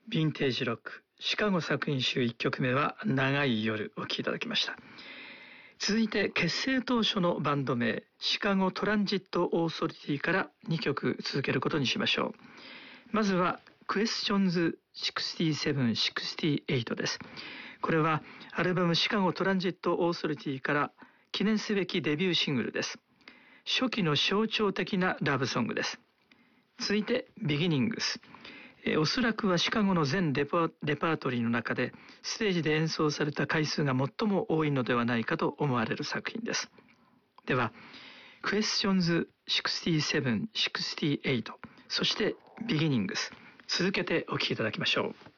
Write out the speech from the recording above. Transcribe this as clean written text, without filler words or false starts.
ヴィンテージロックシカゴ作品集1曲目は長い夜お聴きいただきました。続いて結成当初のバンド名シカゴトランジットオーソリティから2曲続けることにしましょう。まずはクエスチョンズ6768です。これはアルバムシカゴトランジットオーソリティから記念すべきデビューシングルです。初期の象徴的なラブソングです。続いてビギニングス、おそらくはシカゴの全レパートリーの中でステージで演奏された回数が最も多いのではないかと思われる作品です。ではクエスチョンズ6768そしてビギニングス続けてお聴きいただきましょう。